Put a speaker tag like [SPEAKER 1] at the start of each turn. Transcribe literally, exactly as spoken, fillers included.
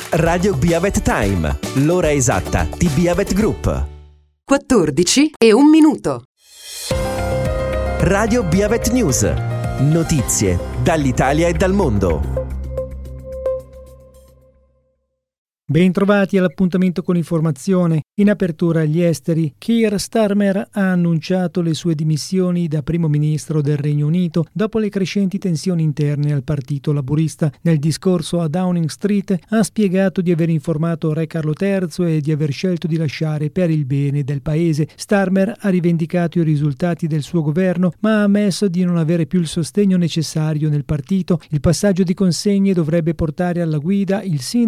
[SPEAKER 1] Radio Biavet Time, l'ora esatta di Biavet Group.
[SPEAKER 2] quattordici e un minuto.
[SPEAKER 1] Radio Biavet News, notizie dall'Italia e dal mondo.
[SPEAKER 3] Ben trovati all'appuntamento con l'informazione. In apertura agli esteri, Keir Starmer ha annunciato le sue dimissioni da primo ministro del Regno Unito dopo le crescenti tensioni interne al partito laburista. Nel discorso a Downing Street ha spiegato di aver informato Re Carlo terzo e di aver scelto di lasciare per il bene del paese. Starmer ha rivendicato i risultati del suo governo, ma ha ammesso di non avere più il sostegno necessario nel partito. Il passaggio di consegne dovrebbe portare alla guida il sindaco